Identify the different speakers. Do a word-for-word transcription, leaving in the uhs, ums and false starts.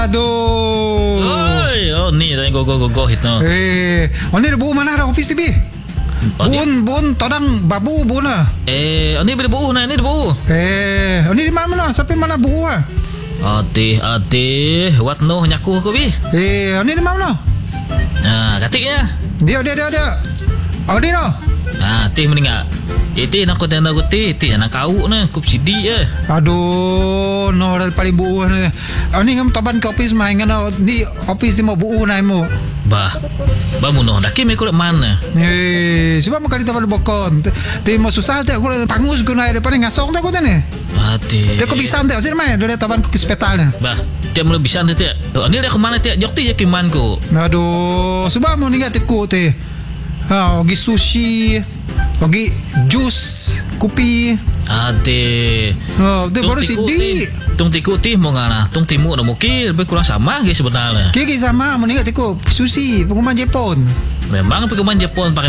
Speaker 1: Aduh.
Speaker 2: Oi, oh ni dah go go go go hit no.
Speaker 1: Eh, oh ni ada buah mana ada office T V? Bun, bun, todang babu bun lah.
Speaker 2: Eh, oh ni boleh buuh nah, ni ada buuh.
Speaker 1: Eh, oh ni di mana mana? Sampai mana buah?
Speaker 2: Ati ati, what no nyaku ko bi.
Speaker 1: Eh, oh ni di mana?
Speaker 2: Ah, katiknya.
Speaker 1: Dia, dia, dia, dia. Oh ni no.
Speaker 2: Ah, teh meninggal. Itu nak kau tanda kau teh, teh nak kau na, kup sidi je.
Speaker 1: Aduh, no dah paling buuh ni. Oh ni ngam taban ke office main ngana ni office ni mau buuh na mo.
Speaker 2: Bah, bah munoh dah kimi kulit mana?
Speaker 1: Eh, sebab makan di taban bokon. Ti mau susah tak aku pangus guna depan ngasong tak aku ni.
Speaker 2: Ati.
Speaker 1: Dia kau bisa tak sini main dari taban ke hospital ni.
Speaker 2: Bah, dia mula bisa nanti. Oh ni dah ke mana tiak? Jok ti je kiman ko.
Speaker 1: Aduh, sebab mau ningat tiku ti. Ha, pergi sushi, pergi jus, kopi.
Speaker 2: Ati.
Speaker 1: Oh, dia baru sidi.
Speaker 2: Tung tiku ti mau ngana, tung timu nak mukil, lebih kurang sama ke sebenarnya.
Speaker 1: Kiki sama mau ningat tiku sushi, pengumuman Jepun.
Speaker 2: Memang pengumuman Jepun pakai